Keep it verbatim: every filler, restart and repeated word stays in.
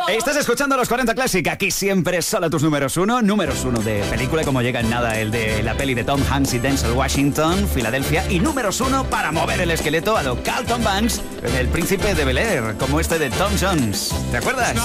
Estás escuchando los cuarenta Classic. Aquí siempre solo tus números uno. Números uno de película, como llega en nada el de la peli de Tom Hanks y Denzel Washington, Filadelfia. Y números uno para mover el esqueleto a lo Carlton Banks en El Príncipe de Bel-Air, como este de Tom Jones. ¿Te acuerdas?